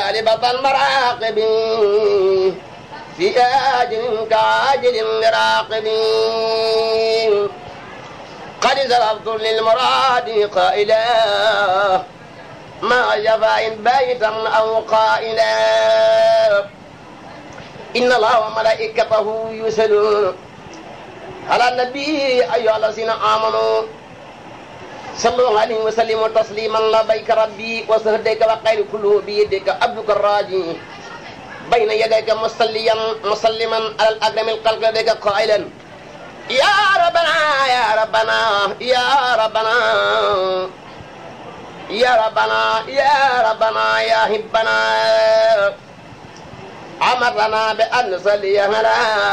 جالبة المراقب في آجل كآجل راقب قد زرفت للمراد قائلا ما جفاء بايتا أو قائلا إن الله وملائكته يصلون على النبي أيها الذين آمنوا صلوا عليه وسلموا تسليما لبيك ربي وسهديك وخير كله بيدك عبدك الراجي بين يديك مسلما على الأكرم الخلق لديك قائلا يا ربنا يا ربنا يا ربنا يا ربنا يا ربنا يا حبنا أمرنا بأن نصلي على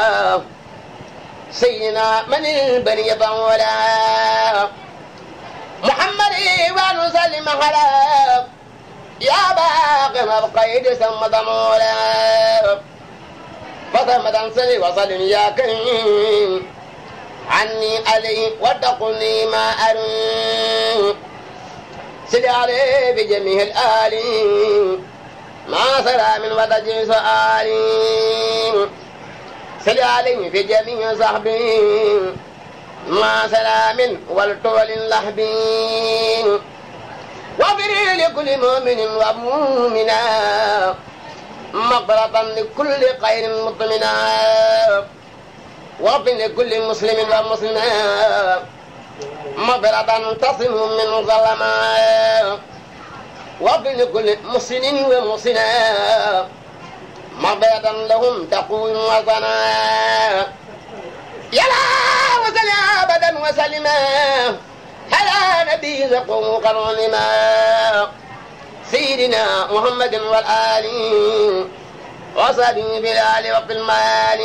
سيدنا من البرية ولا محمد ونسلم على يا باقي القيد سمد مولا فثمدا صلي وسلم يا كريم عني عليه واتقني ما أريد سل عليه بجميع الآل مع سلام وتجي سؤالي سل عليه في جميع صحبه مع سلام والطول اللحبين واغفر لكل مؤمن ومؤمنا مغفرة لكل خير مطمنا واغفر لكل مسلم ومسلمة مغفرة تصل من ظلما واغفر لكل محسن ومحسنة مغفرة لهم تقوم وطنا يلا وسل أبدا وسلما على نبي زقوم قرنما سيدنا محمد والآل وصحبه بالآل وفي المال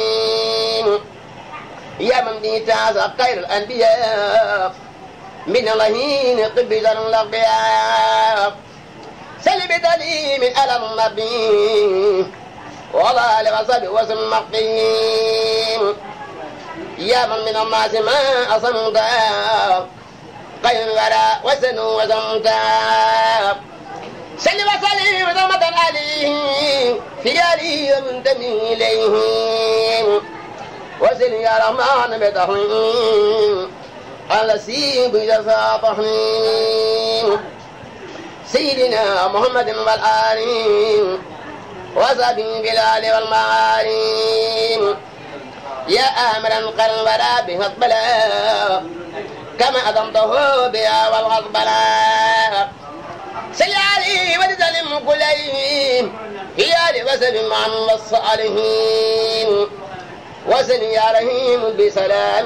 يا من به تعز خير الأنبياء من اللهين قبلا الأغبياء سل بتليم على النبي ولا لغصب وسم مقيم يا من الناس ما أصمت خير الورى وسن وزمت سل وسلم وزمة عليه في علي ومنتمي إليه وسل يا رحمن بتحميم على سيب إذا تحميم سيدنا محمد والآل وصحبه بالآل والمعالي يا آمرا قرن ولا بهقبلا كما أضمته بها والغضبلا سل عليه وسلم كليه هي لوسب مع الصالحين وسل يا رحيم بسلام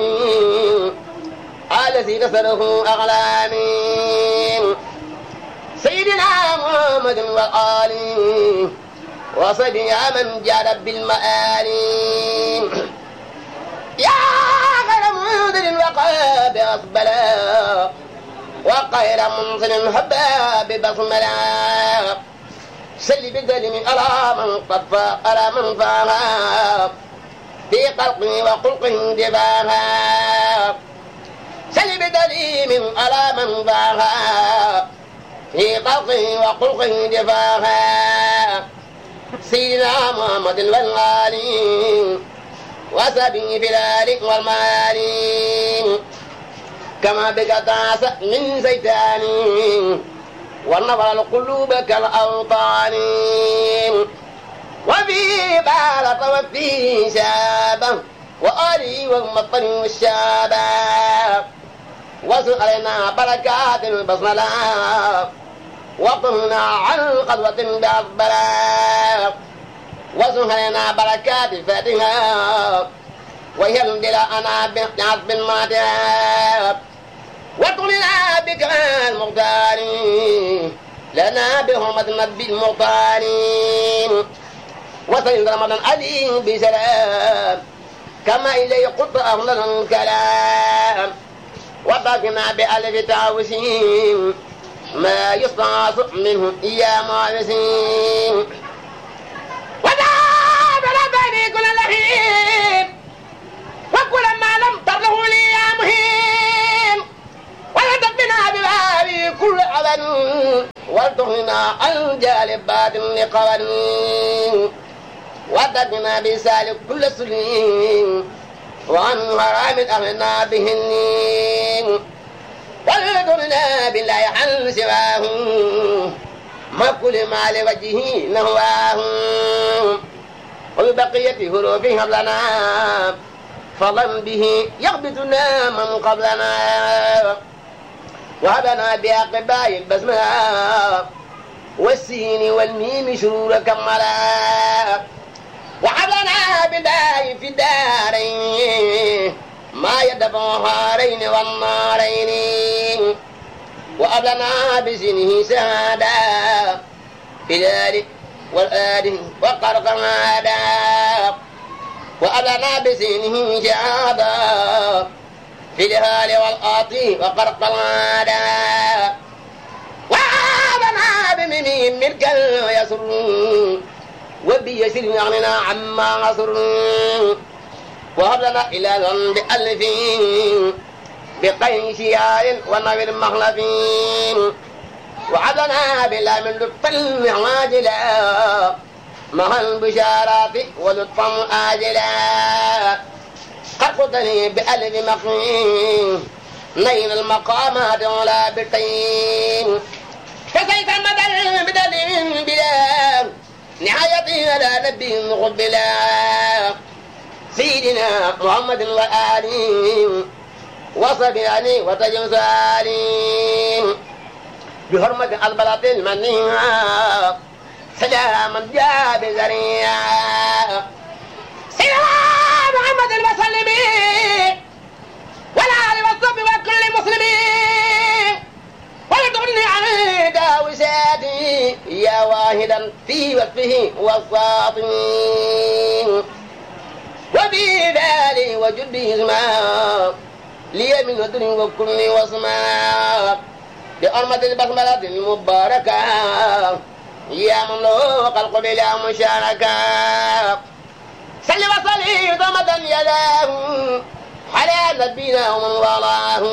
الذي كسره أغلامي سيدنا محمد والآل وصل يا من جاد بالمآلي يا غير منذر وقاب أصبلا وغير منصر حباب بصملا سل بالسلم على من قد على من فاها في قلقه وخلقه دباها سل بدليم على من فاها في قلقه وخلقه دباها سيدنا محمد والآل وسبي في الآل والمال كما بقطاس من زيتان ونظر القلوب كالأوطان وفي بالة وفي شابة وآلي والمطر والشابة وسألنا بركات البصملة وقمنا عن قدوة بأقبلا وسهلنا بركات الفاتحة ويهندل أنا بعصب المعتاب وطلنا بكمال المختار لنا بحرمة النبي المختار وسيد رمضان عليه بسلام كما إليه قلت أفضل الكلام وبقنا بألف تعوسين ما يستعص منه إياه معرسين وذاب لبني كل لحين وكل ما لم ترله لي يا مهين ولا تبنا ببابي كل أبد ولتغننا عن جالبات لقوانين وتقنا بسالك كل سليم وعن حرام أغنى بهن ولتغننا بالله عن سواه ما كل ما لوجهه نهواه وببقية حروفه لنا فضلا به يغبطنا من قبلنا وهبنا بأقباء البسماء والسين والميم شرور كملا وهبنا بداي في الدارين ما يدفع الهارين والنارين وأبلنا بسنه سعادا في ذلك والآد وقرقنادا وأبلنا بسنه شهادا في الهال والآطي وقرقنادا وأبلنا بميم ملكا يسر وبيسر يغننا عما عصر وهبلنا إلى ذنب ألفين بقين شيار ونبي المخلفين وعدنا بلا من لطف عاجلا مع البشارات ولطفا آجلا قرقتني بألف مقين نين المقامات ولا بقين فكيف المدل بدل بلا نهايتي على نبي قبلا سيدنا محمد وآله وصبياني وتجوزاني بحرمة البلاط المنية سلاما جاء بزريا سيدنا محمد المسلمين والآل والصحب وكل مسلمين ولتغني عن داوساتي يا واحدا في وصفه والساطين وفي ذلك وجده اسماء لي من ودن وكل واسماء بأرمة البسملة المباركة يا مملوك القبل مشاركة سل وصلي ضمدا يداه على نبينا ومن والاه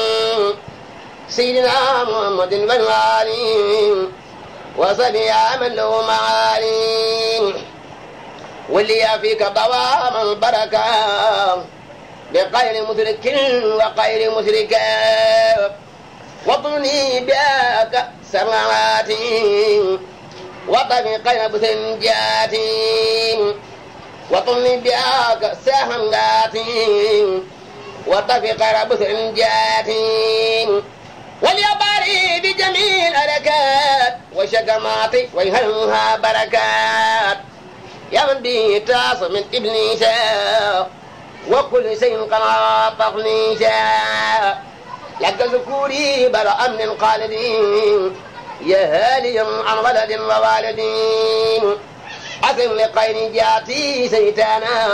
سيدنا محمد والآله وصلي من له معالي واللي فيك دوام البركة بغير مشرك وغير مشرك وطني بك سماواتي وطريق بسنجاتي وطني بك سهماتي وطريق بسنجاتي وليباري بجميع الحركات وشكماتي ويهلها بركات يا من به تاس من إبليس وكل شيء قناط تقنيشا لك ذكوري براء من الخالدين يا هاليا عن ولد ووالدين أسم لقين جاتي سيتانا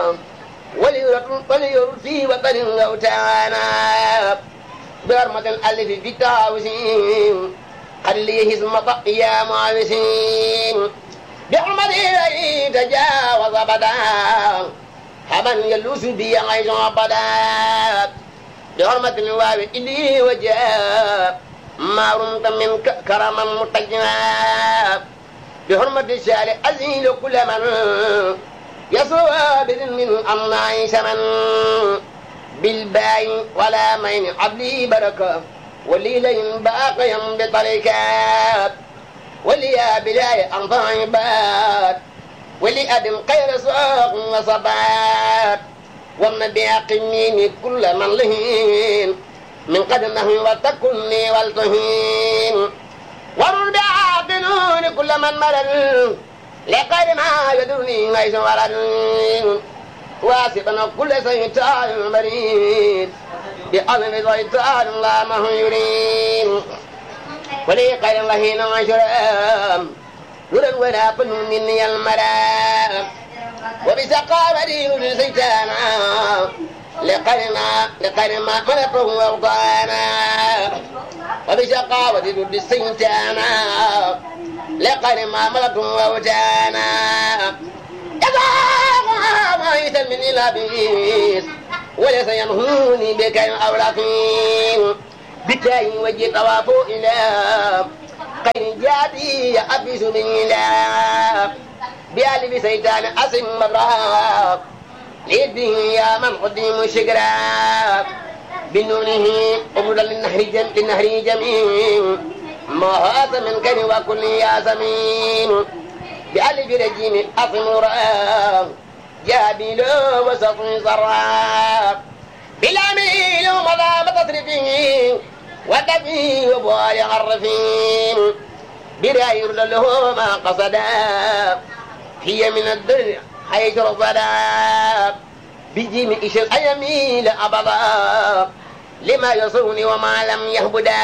وليرد في وطن غوتانا برمة الألف في التاوسين قد لي هزمة يا معاوسين بحرمته تجاوز بدا حبا يلوس بي عيش بدا بحرمة الواو إلي وجاء ما رمت منك كرما متجنا بحرمة الشارع أزيل كل من يسوى بذن من أمناء سمن بالباين ولا مين عبلي بركة وليلين باقيا بطريقات وليا بلاي أنفع عباد ولي أدم خير سوق وصبات ومن بيقيني كل من لهين من قدمه وتكني والتهين ورد بعاقلون كل من مرد لقد ما يدرني ليس ولد واسبنا كل شيطان مريد بأمر شيطان لا ما يريد ولي خير الله نعشرام نورا ولا قل مني المرام وبسقاوتي للشيطان لقرما ملكه ووطانا وبسقاوتي للشيطان لقرما ملكه ووطانا يضاق ما يتم من الابليس وليس ينهوني بك او لطيف بتاي وجه طوافه الى صلاتي أبيس من الله بألف سيطان أسم مبرا ليده يا من قديم شكرا بنونه أبدا للنهر جميع ما هذا من كن وكل يا زمين بألف رجيم أصم رأى جابيل وسط زرع بالعميل ومضى تصرفين وتفي وبوال عرفين براي له ما قصدا هي من الدنيا حيث رصدا بجيم إيش الأيمين أبدا لما يصوني وما لم يهبدا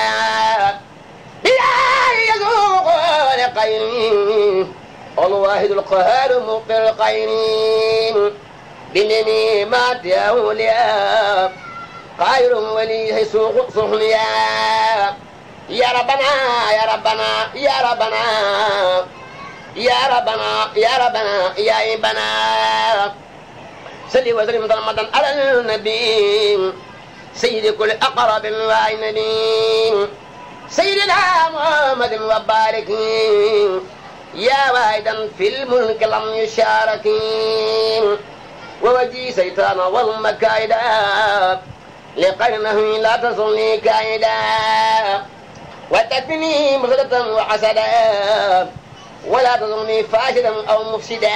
بلا يذوق لقين الواحد القهار مغفر القين بنني ما تأوليا خير ولي سوق صحنيا يا ربنا يا ربنا يا ربنا يا ربنا يا ربنا يا ابنا صلي وسلم رمضان على النبي سيد كل أقرب وعينين سيدنا محمد وبارك يا واحدا في الملك لم يشارك ووجي سيطان والمكايدا لقرنه لا تصلي كايدا وتكفني مغلطا وحسدا ولا تظني فاشدا أو مفسدا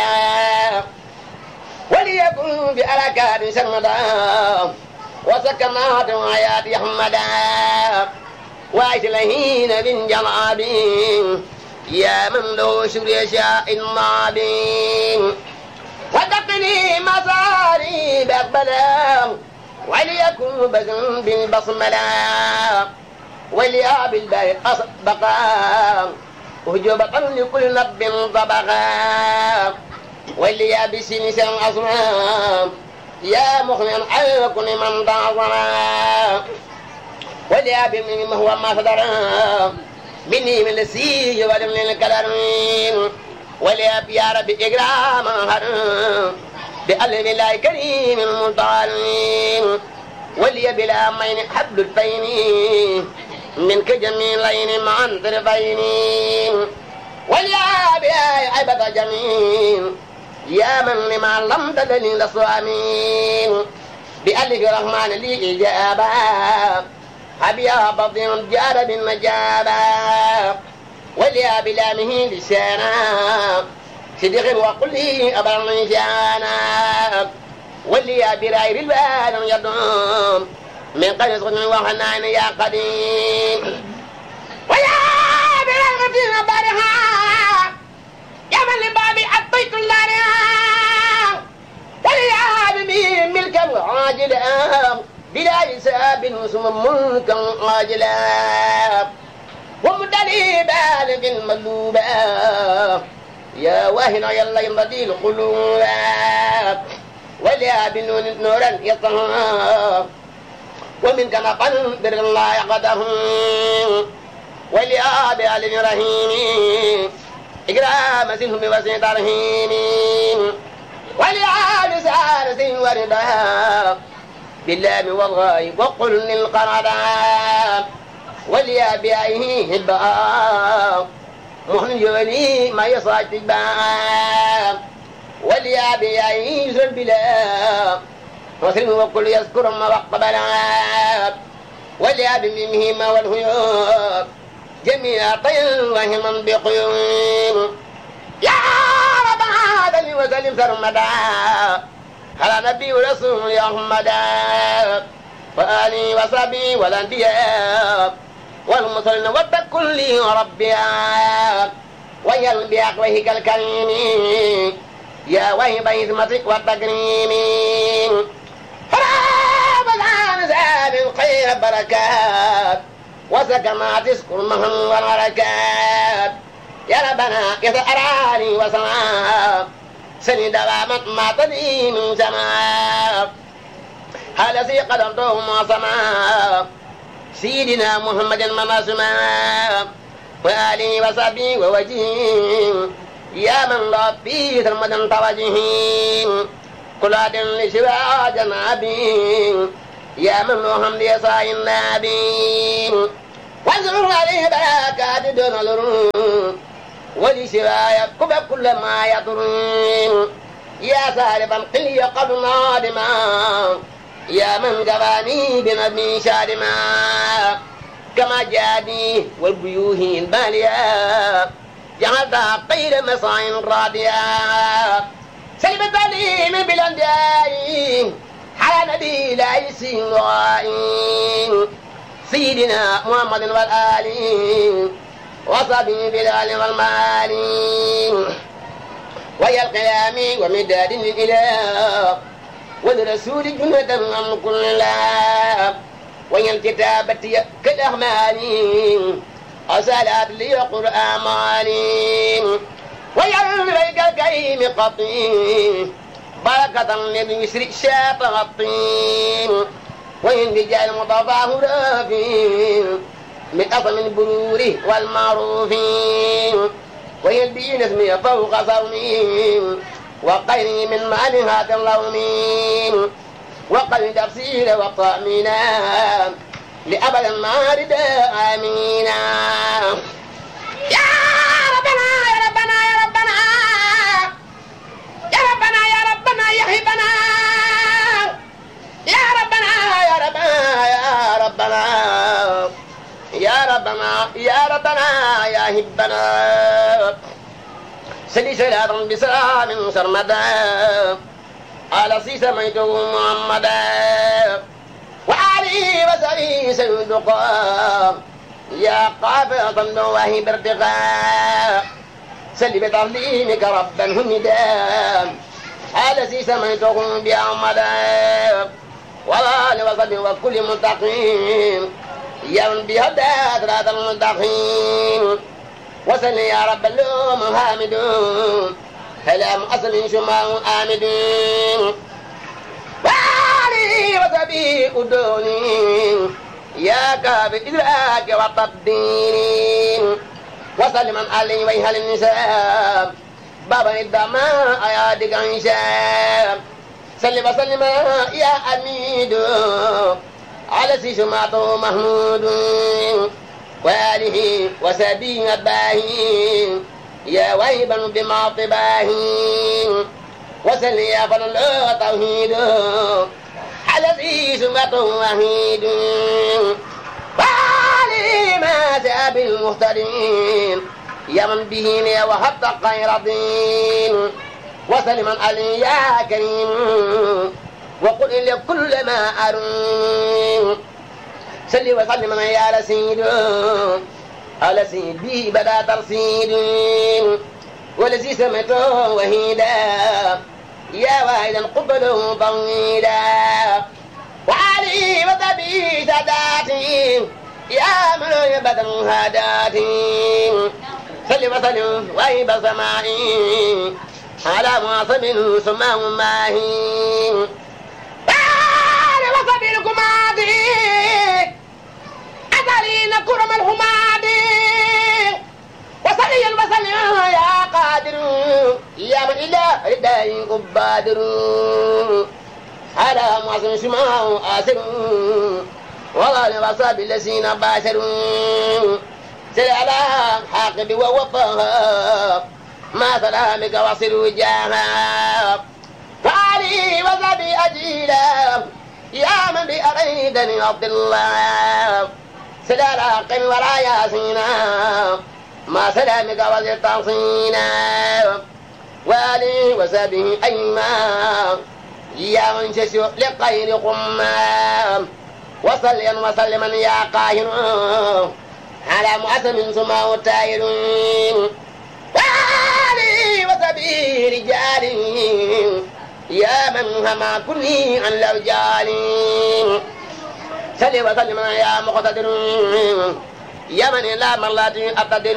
وليكن بأركات سرمدا وسكنات آيات أحمدا وعيش لهين بن جنابين يا من له شر شاء النابين وتقني مصاري بقبلا وليكن بزن بالبصملا وليا بالباء بقى وجوبة لكل نب طبقا وليا بسن سن أصنام يا مخمن على كل من ضعظنا وليا بمن هو مصدر مني من السيج ولم للكلام وليا يا رب إكرام بقلب الله كريم المطالين ولي بلا مين حبل الفين منك جميلين مع طرفين وليا بلا عبد جميل يا من لما لم تدني للصوامين بألف الرحمن لي إجابة حبيا بطن جار بالمجابة وليا بلامه لسانا صدق وقل لي أبرني جانا وليا براير البال يدوم من قد صدق وحنان يا قديم ويا برغة بارها يا من لبابي أطيت اللارها وليا بمي ملكا عاجلا بلا حساب وسم ملكا عاجلا ومدني بالغ المغلوبة يا واهن يلا يمضي القلوب وليا بنون نورا يطهر ومن كما قدر الله قدر وليا بعلم رحيم إكرام سنهم وسيط رحيم وليا لسان سن وردا باللام والغايب وقل للقردا وليا بأيه هباء محن جولي ما يصاك الباب وليا بأيه يسر بلا وسلم وكل يذكر ما وقبلا وليا بمهما والهيوب جميع طير وهما بقيوم يا رب هذا وسلم سرمدا على نبي ورسول يا محمدا وآلي وصحبي والأنبياء والمصلين وبكل ربيا ويل بأقوهك الكريم يا وهب عظمتك والتكريم فراب العنزاب الخير بركات وسكما تذكر مهم والبركات يا ربنا يسأراني وسماء سند وامت ما تدي من سماء هذا سي قدرتهم وسماء سيدنا محمد المناسما وآله وصحبه ووجهه يا من ربي ثرمدا توجهين كل عد لشبع جنابي يا من لهم ليصاع النبي وانزل عليه بركات دون الروم ولسواي كب كل ما يضرين يا سالفا قل قبل نادما يا من جباني بنبي شادما كما جادي والبيوه البالية جعلتها قيل مصاع راضية سلم التعليم بالأنداء على نبي لا يسين وعين سيدنا محمد والآل وصحبه بالآل والمال ويا القيام ومداد للإله والرسول جنة عن كل الله ويا الكتابة كالأحمال أصالات لي قرآماني ويا البيك الكريم قطين بركة لليسر شاطغطين وإن رجال متظاهر رافين من أصل البرور والمعروف ويدين اسمي فوق صومي وقيني من مالها اللوم وقل تفسير وطامنا لأبد المارد آمينا يا ربنا يا ربنا يا ربنا يا ربنا يا ربنا يا هبنا يا ربنا يا ربنا يا ربنا يا ربنا يا ربنا يا هبنا سلي سلام بسلام سرمدا على سيس ميته محمدا وعلي وسلي سيدقا يا قافة وهي بارتقاء سلي بتعليمك ربا هندا على سيس ميته بأحمدا وعلي وسلي وكل متقين يا من بهدى صراط المستقيم وسل يا رب اللوم حامد هلام أصل شماء آمد وعلي وسبي أدوني يا كاب إدراك وطبدين وسلم علي ويهل النساء بابا الدماء أيادك عيشاب سلم وسلم يا أميد على سيشماته محمود وآله وسبيه الباهي يا ويبا بمعطباه وسل يا فضل توحيد على سيشماته وحيد وآله ما ساب المهتدين يا من به وهبت خير دين وسلم علي يا كريم وقل لكل ما أروم سل وسلم يا رسيد على سيدي بدا ترسيد والذي سمته وهيدا يا واحدا قبله طويلا وعلي وطبي ساداتي يا من يبدا هاداتي سل وسلم وهيب سمائي على معصم سماه ماهي وصبركم عادي أدرين كرم الحمادي وصليا وسلم يا قادر يا من إله ردائي قبادر على معصم سماه آسر وظل وصاب الذين باشروا سل على حاقب ووفاها ما سلامك وصل وجاها فعلي وزبي أجيلا يا من بأريدني عبد الله سلالا قم ولا ياسينا ما سلامك وزر تعصينا والي وزبي أيما يا من ششو لغير قمام وصليا وسلما يا قاهر على مؤسم سماه تاير والي وزبي رجالي يا من هما كلي عن الأوجال سل وسلم يا مقتدر يا من لا مرات أقتدر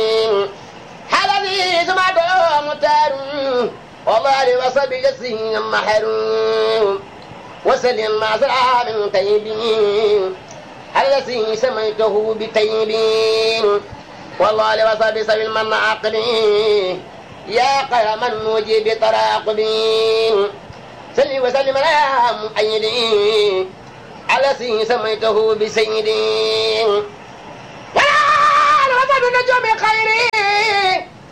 حلبي سمعته متار والله وصبي جسي محروم وسلم مع سلام طيبين الذي سميته بطيبين والله وصبي سبيل من عقلي يا خير من مجيب تراقبين سل وسلم على مؤيدين على سميته بسيدين ولا وصل نجوم خيري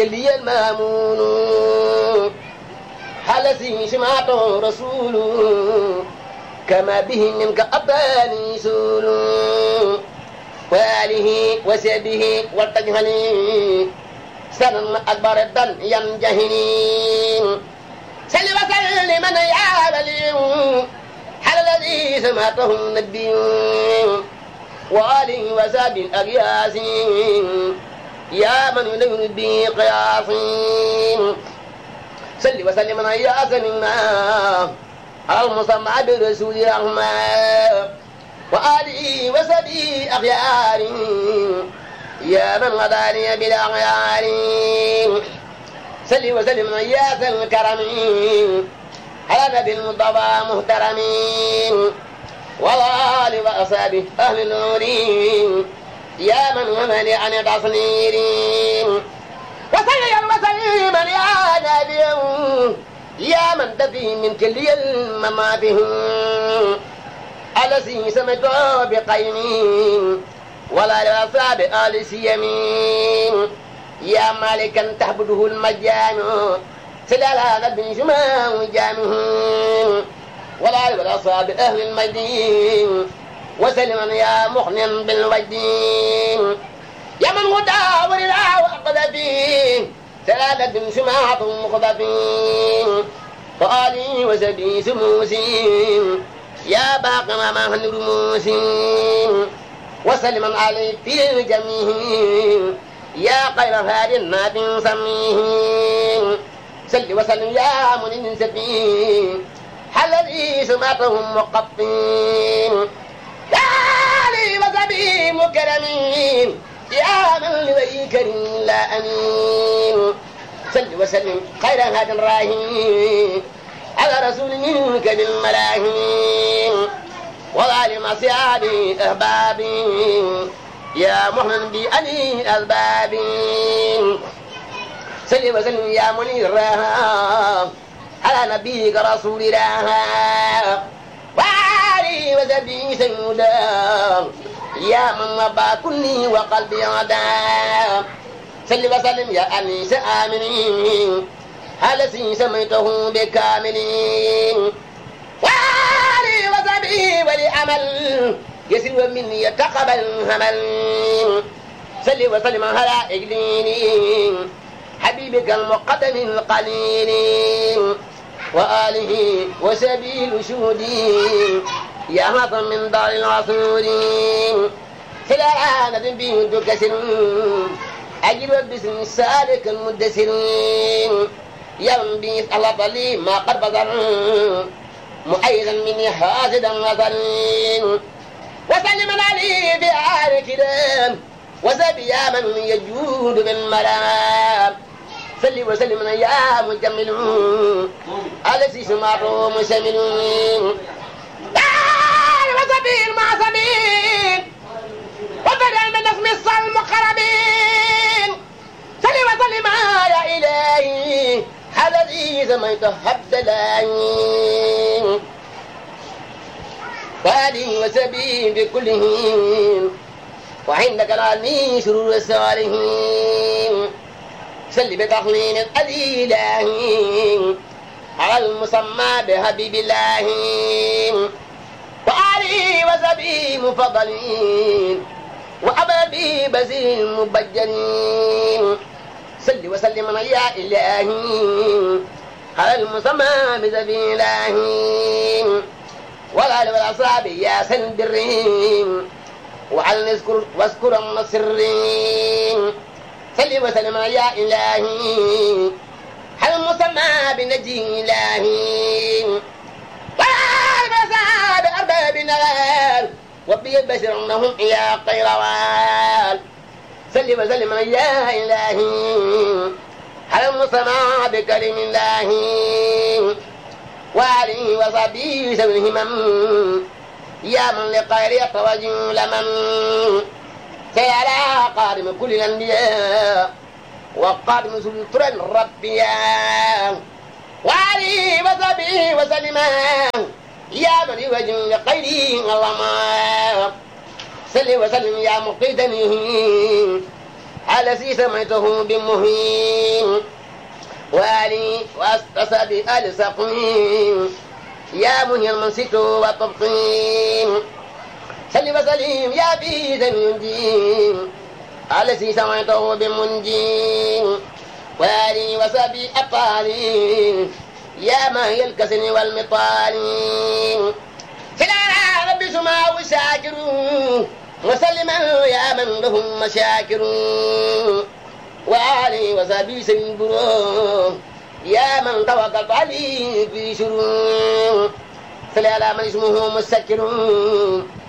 لي المامون حلسي سمعته رسول كما به منك أباني سول وآله وسبه والتجهلي سنن أكبر الدن ينجهني سل وسلم من يا ولي على الذي سمعته النبي وآله وساب الأقياس يا من ينير به قياس سل وسلم من يا سلمنا على المسمى برسول الرحمن وآله وسبي أخيار يا من غداني بالأخيار سل وسلم يا ذا الكرم على نبي المصطفى محترم والآل وأصحابه أهل النور يا من ومن عن تصنير وسلم يا نبي يا من تفي من كل المماته الذي سمته بقيمين ولا لأصحاب آل سيمين يا مالكا تحبده المجان سلالا نبي شماه جامه ولا لأصحاب أهل المدين وسلما يا مخن بالوجدين يا من غدا ولله وأقضى فيه سلالة شماعة مقضى فآلي وسبي سموسين يا باقي ما هن رموسين وسلما عليه في جميع يا خير هاد النبي سميه سل وسلم يا من سفيه الذي سمعتهم مقطين يا لي وسبي مكرمين يا من لوي كريم لا أمين سل وسلم خير هاد الراهين على رسول منك بالملاهين وظالم أصيابي أحبابي يا محمد بأني أسبابي سل وسلم يا منير على نبيك رسول الله وعلي وسبي سيودا يا من وبا كني وقلبي عدا سل وسلم يا أنيس آمنين الذي سميته بكاملين وعلي وسبي ولعمل يسر مني يتقبل همل سل وسلم على إجليني حبيبك المقدم القليل وآله وسبيل شهودي يا هطم من دار العصور سلالة بنت كسر أجل باسم سالك المدسر ينبي الله طلي ما قد بذر مؤيدا مني حاسدا مثل وسلم عليه في آل كلام وسبيا من يجود بالملام سل وسلم يا مجمل الذي سمعته مشمل وسبيل مع سبيل وبدل من اسم الصلم المقربين سل وسلم يا إلهي الذي سميته هبدلاني فهذه وسبيل بكلهم وعندك العلمي شرور الصالحين سل بتحليل الإله على المسمى بحبيب الله وآله وسبي مفضلين وأبابي بزير مبجلين سل وسلم يا إلهي على المسمى بسبيل الله والآل والأصحاب يا سندرين وعلى نذكر واذكر النصرين سل وسلم يا إلهي على المسمى بنجي إلهي والآل والأصحاب أرباب النوال وبيبشرنهم يا خير وال سل وسلم يا إلهي على المسمى بكلم الله وعليه وصحبه سوي الهمم يا من لخير يتوجه لمن سيعلى قادم كل الأنبياء وقادم سلطر الربياء وعليه وصحبه وسلم يا من يوجه لخير اللهم سل وسلم يا مقيدني الذي سمعته بمهين وآلي وأصحابي آل سقيم يا منير من ست وطبقين صل وسلم يا في ذنبي الذي سمعته بمنجين وآلي وصحبي أبطالي يا ماهي الكسن والمطال سلام ربي سماه وشاكر وسلما يا من لهم مشاكر وآلي وصحبي سنبرو يا من توكلت عليه في شرور صل على من اسمه مسكر